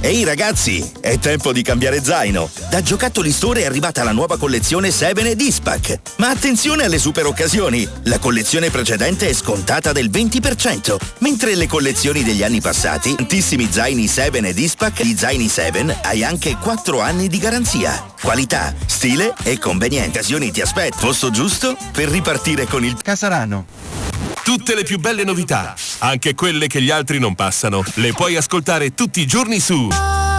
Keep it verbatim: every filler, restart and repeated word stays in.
Ehi ragazzi, è tempo di cambiare zaino. Da Giocattoli Store è arrivata la nuova collezione Seven e Dispac. Ma attenzione alle super occasioni! La collezione precedente è scontata del venti per cento, mentre le collezioni degli anni passati, tantissimi zaini Seven e Dispac, gli zaini Seven, hai anche quattro anni di garanzia. Qualità, stile e convenienza. Occasioni ti aspetto. Posto giusto per ripartire con il Casarano. Tutte le più belle novità, anche quelle che gli altri non passano, le puoi ascoltare tutti i giorni su